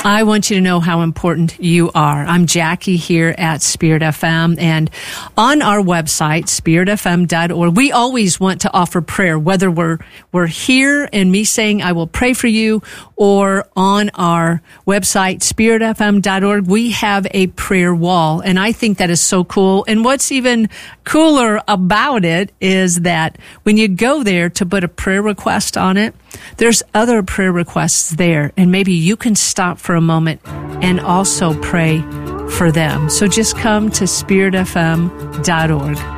I want you to know how important you are. I'm Jackie here at Spirit FM, and on our website, spiritfm.org, we always want to offer prayer, whether we're here and me saying I will pray for you, or on our website, spiritfm.org, we have a prayer wall, and I think that is so cool. And what's even cooler about it is that when you go there to put a prayer request on it, there's other prayer requests there, and maybe you can stop for a moment and also pray for them. So just come to spiritfm.org.